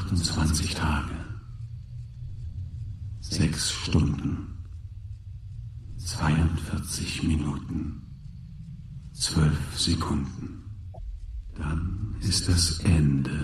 28 Tage, 6 Stunden, 42 Minuten, 12 Sekunden. Dann ist das Ende.